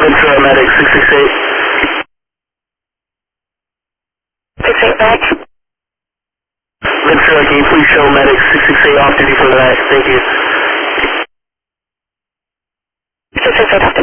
Ventura Medic 668. 668 back. Ventura, can you please show Medic 668 off duty for the night? Thank you. 668